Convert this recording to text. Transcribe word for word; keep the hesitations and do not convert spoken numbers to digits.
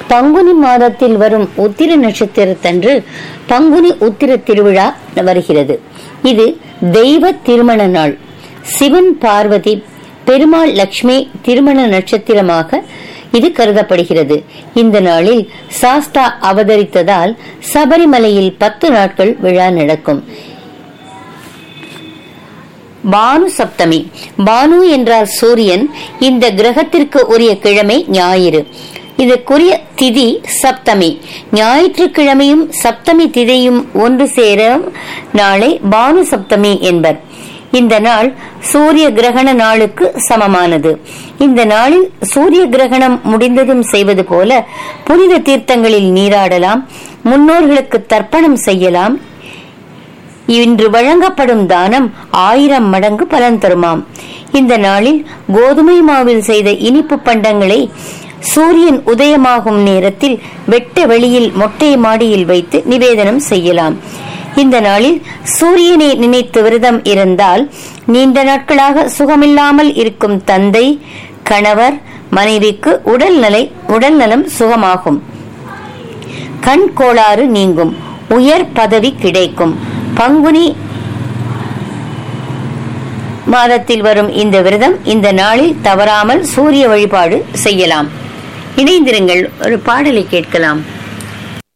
பங்குனி மாதத்தில் வரும் உத்திர நட்சத்திரத்தன்று பங்குனி உத்திர திருவிழா வருகிறது. இது தெய்வ திருமண நாள். சிவன் பார்வதி பெருமாள் லட்சுமி திருமண நட்சத்திரமாக இது கருதப்படுகிறது. இந்த நாளில் சாஸ்தா அவதரித்ததால் சபரிமலையில் பத்து நாட்கள் விழா நடக்கும். பானு சப்தமி. பானு என்றால் சூரியன். இந்த கிரகத்திற்கு உரிய கிழமை ஞாயிறு. இதற்குரிய திதி சப்தமி. ஞாயிற்றுக்கிழமையும் சப்தமி திதியும் ஒன்று சேரும் நாளை பானு சப்தமி என்பர். இந்த நாள் சூரிய கிரகண நாளுக்கு சமமானது. இந்த நாளில் சூரிய கிரகணம் முடிந்ததும் செய்வது போல புனித தீர்த்தங்களில் நீராடலாம், முன்னோர்களுக்கு தர்ப்பணம் செய்யலாம். இன்று வழங்கப்படும் தானம் ஆயிரம் மடங்கு பலன் தருமாம். இந்த நாளில் கோதுமை மாவில் செய்த இனிப்பு பண்டங்களை சூரியன் உதயமாகும் நேரத்தில் வெட்ட வெளியில் மொட்டை மாடியில் வைத்து நிவேதனம் செய்யலாம். இந்த நாளில் சூரியனை நினைத்து விரதம் இருந்தால் நீண்ட நாட்களாக சுகமில்லாமல் இருக்கும் தந்தை, கணவர், மனைவிக்கு உடல்நலை உடல்நலம் சுகமாகும். கண் கோளாறு நீங்கும். உயர் பதவி கிடைக்கும். பங்குனி மாதத்தில் வரும் இந்த விரதம் இந்த நாளில் தவறாமல் சூரிய வழிபாடு செய்யலாம். இணைந்திருங்கள். ஒரு பாடலை கேட்கலாம்.